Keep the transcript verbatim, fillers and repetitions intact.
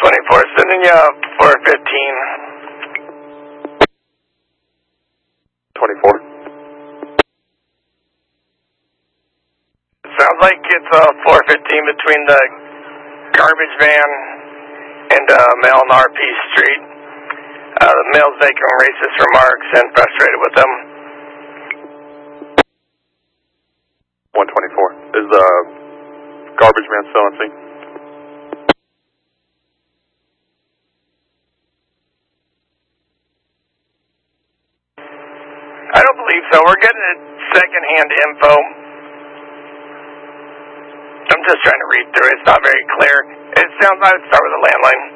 twenty-four, sending you four fifteen. twenty-four. Sounds like it's uh, four fifteen between the garbage van and uh, male on R P Street. Uh, the male's making racist remarks and frustrated with them. one twenty-four. Is the garbage man still on scene? I don't believe so. We're getting second-hand info. I'm just trying to read through it. It's not very clear. It sounds like I would start with a landline.